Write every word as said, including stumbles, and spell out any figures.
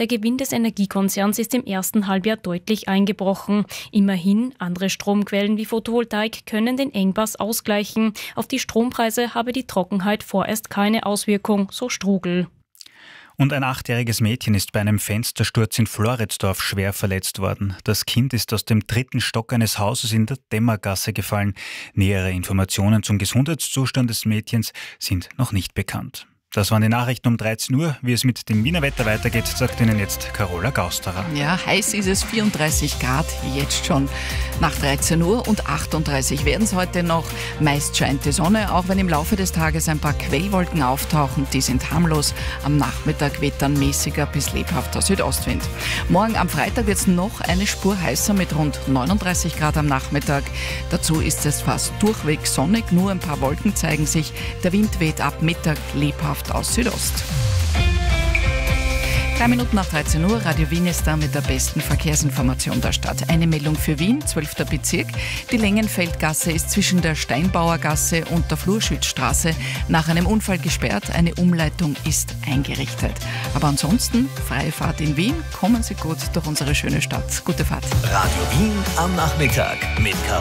Der Gewinn des Energiekonzerns ist im ersten Halbjahr deutlich eingebrochen. Immerhin, andere Stromquellen wie Photovoltaik können den Engpass ausgleichen. Auf die Strompreise habe die Trockenheit vorerst keine Auswirkung, so Strugel. Und ein achtjähriges Mädchen ist bei einem Fenstersturz in Floridsdorf schwer verletzt worden. Das Kind ist aus dem dritten Stock eines Hauses in der Dämmergasse gefallen. Nähere Informationen zum Gesundheitszustand des Mädchens sind noch nicht bekannt. Das waren die Nachrichten um dreizehn Uhr. Wie es mit dem Wiener Wetter weitergeht, sagt Ihnen jetzt Carola Gausterer. Ja, heiß ist es, vierunddreißig Grad jetzt schon nach dreizehn Uhr und achtunddreißig werden es heute noch. Meist scheint die Sonne, auch wenn im Laufe des Tages ein paar Quellwolken auftauchen. Die sind harmlos. Am Nachmittag weht dann mäßiger bis lebhafter Südostwind. Morgen am Freitag wird es noch eine Spur heißer mit rund neununddreißig Grad am Nachmittag. Dazu ist es fast durchweg sonnig, nur ein paar Wolken zeigen sich. Der Wind weht ab Mittag lebhaft aus Südost. Drei Minuten nach dreizehn Uhr, Radio Wien ist da mit der besten Verkehrsinformation der Stadt. Eine Meldung für Wien, zwölfter Bezirk. Die Längenfeldgasse ist zwischen der Steinbauergasse und der Flurschützstraße nach einem Unfall gesperrt. Eine Umleitung ist eingerichtet. Aber ansonsten, freie Fahrt in Wien. Kommen Sie gut durch unsere schöne Stadt. Gute Fahrt. Radio Wien am Nachmittag mit Carola